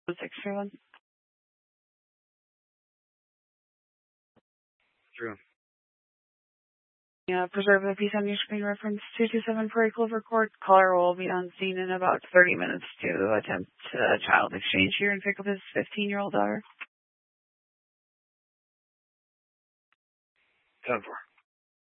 631. True. Preserve the peace on your screen. Reference 227 Prairie Clover Court. Caller will be on scene in about 30 minutes to attempt a child exchange here and pick up his 15-year-old daughter. 10-4.